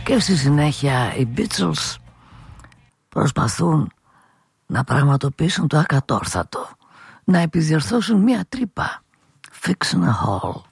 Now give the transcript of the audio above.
Και στη συνέχεια οι Beatles προσπαθούν να πραγματοποιήσουν το ακατόρθατο, να επιδιορθώσουν μια τρύπα, fixing a hole.